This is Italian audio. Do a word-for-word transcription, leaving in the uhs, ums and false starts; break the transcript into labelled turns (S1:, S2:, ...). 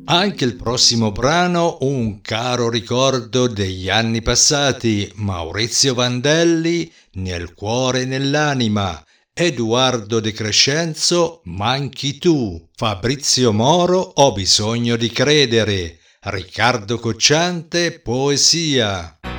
S1: Anche il prossimo brano un caro ricordo degli anni passati. Maurizio Vandelli, Nel cuore e nell'anima. Edoardo De Crescenzo, Manchi tu. Fabrizio Moro, Ho bisogno di credere. Riccardo Cocciante, Poesia.